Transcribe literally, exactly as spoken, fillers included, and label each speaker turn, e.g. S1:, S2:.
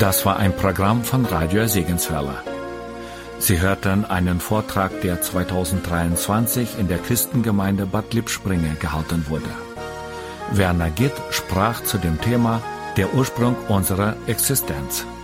S1: Das war ein Programm von Radio Segenswelle. Sie hörten einen Vortrag, der zweitausenddreiundzwanzig in der Christengemeinde Bad Lippspringe gehalten wurde. Werner Gitt sprach zu dem Thema Der Ursprung unserer Existenz.